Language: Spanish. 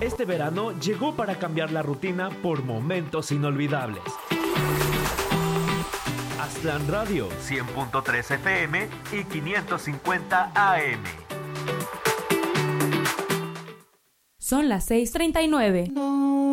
Este verano llegó para cambiar la rutina por momentos inolvidables. Aztlán Radio, 100.3 FM y 550 AM. Son las 6:39.